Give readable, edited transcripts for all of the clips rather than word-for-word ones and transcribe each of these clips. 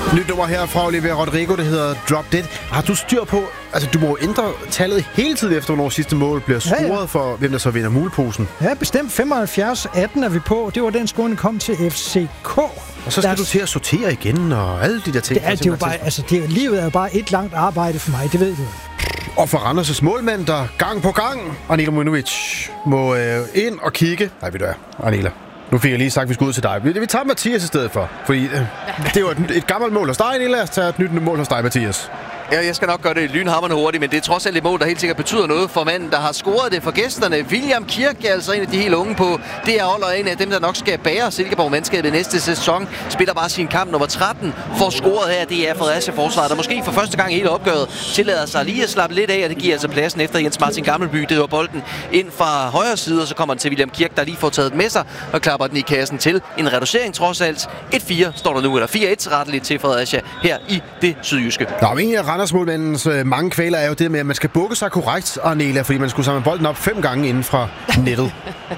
Nyt nummer her fra Olivia Rodrigo, det hedder Drop Dead. Har du styr på, altså du må ændre tallet hele tiden efter, hvornår sidste mål bliver scoret for, hvem der så vinder muleposen? Ja, bestemt 75-18 er vi på. Det var den scoring, kom til FCK. Og så skal du til at sortere igen og alle de der ting. Det er jo bare, altså livet er jo bare et langt arbejde for mig, det ved du. Og for Randers' målmand, der gang på gang, Anela Mujnovic, må ind og kigge. Nej, ved du hvad, Anela. Nu fik jeg lige sagt, at vi skulle ud til dig. Vi tager Mathias i stedet for, fordi det var et gammelt mål hos dig, Anela. Lad os tage et nyt mål hos dig, Mathias. Ja, jeg skal nok gøre det lynhamrende hurtigt, men det er trods alt et mål, der helt sikkert betyder noget for manden, der har scoret det for gæsterne. William Kirk er altså en af de helt unge på det er og en af dem, der nok skal bære Silkeborg-mandskabet næste sæson. Spiller bare sin kamp nummer 13, får scoret her. Det er Fredericia-forsvaret, der måske for første gang i hele opgøret tillader sig lige at slappe lidt af, og det giver altså pladsen efter Jens Martin Gammelby. Det var bolden ind fra højre side, og så kommer den til William Kirk, der lige får taget med sig og klapper den i kassen til. En reducering trods alt. 1-4 står der nu, eller 4-1 retteligt til Fredericia her i det sydjyske. Randersmålmandens mange kvaler er jo det med, at man skal bukke sig korrekt, Arnela, fordi man skulle samle bolden op 5 gange inden fra nettet.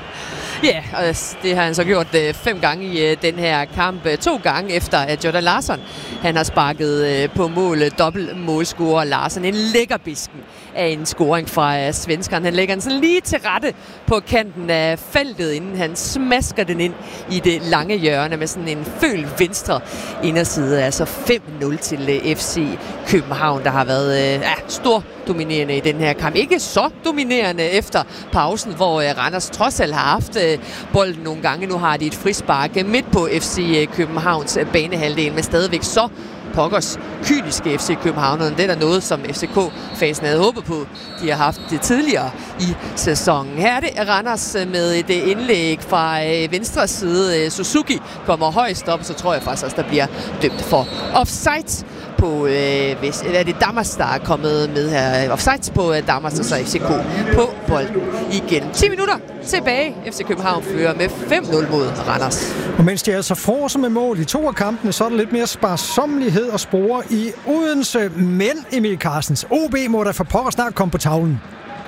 Ja, og det har han så gjort 5 gange i den her kamp. 2 gange efter at Jordan Larsson han har sparket på mål. Dobbelt målscorer Larsson. En lækkerbisken af en scoring fra svenskeren. Han lægger den sådan lige til rette på kanten af feltet, inden han smasker den ind i det lange hjørne med sådan en føl venstre inderside. Altså 5-0 til FC København, der har været stor dominerende i den her kamp. Ikke så dominerende efter pausen, hvor Randers trods alt har haft bolden nogle gange. Nu har de et frispark midt på FC Københavns banehalvdel, men stadigvæk så pokkers kyniske FC København. Det er der noget, som FCK-fasen havde håbet på. De har haft det tidligere i sæsonen. Her er det Randers med et indlæg fra venstre side. Suzuki kommer højst op, så tror jeg faktisk også, der bliver dømt for offside på, er det Damas, der er kommet med her. Offside på Damas, og så FCK på bolden igen. 10 minutter tilbage. FC København fører med 5-0 mod Randers. Og mens de altså frosser med mål i 2 af kampene, så er der lidt mere sparsommelighed og spore i Odense. Men Emil Carstens, OB må da for pokker snart komme på tavlen.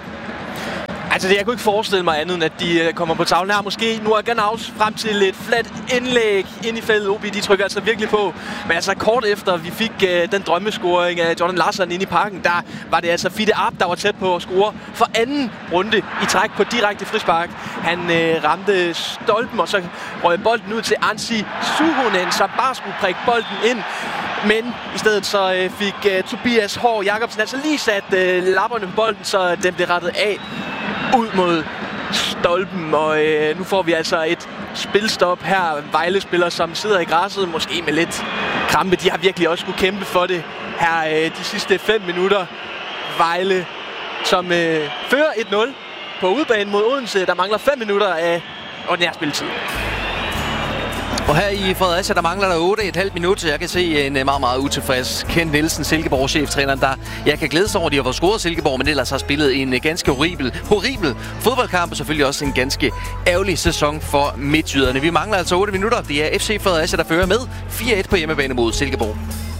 Altså, jeg kunne ikke forestille mig andet, end at de kommer på tavlen her. Måske nu er Ganaus frem til et fladt indlæg ind i feltet. OB, de trykker altså virkelig på. Men altså, kort efter vi fik den drømmescoring af Jordan Larsson inde i parken, der var det altså Fide Arp, der var tæt på at score for anden runde i træk på direkte frispark. Han ramte stolpen, og så røg bolden ud til Ansi Suhonen, som bare skulle prikke bolden ind. Men i stedet så fik Tobias Hård Jacobsen altså lige sat lapperne på bolden, så den blev rettet af ud mod stolpen, og nu får vi altså et spilstop her. Vejle-spillere, som sidder i græsset, måske med lidt krampe. De har virkelig også skulle kæmpe for det her de sidste 5 minutter. Vejle, som fører 1-0 på udebane mod Odense. Der mangler 5 minutter af ordinær spilletid. Og her i Fredericia, der mangler der 8,5 minutter. Jeg kan se en meget, meget utilfreds Kent Nielsen, Silkeborg-cheftræneren, der jeg kan glæde sig over, at de har fået scoret Silkeborg, men ellers har spillet en ganske horribel fodboldkamp, og selvfølgelig også en ganske ærgerlig sæson for midtjyderne. Vi mangler altså 8 minutter. Det er FC Fredericia, der fører med 4-1 på hjemmebane mod Silkeborg.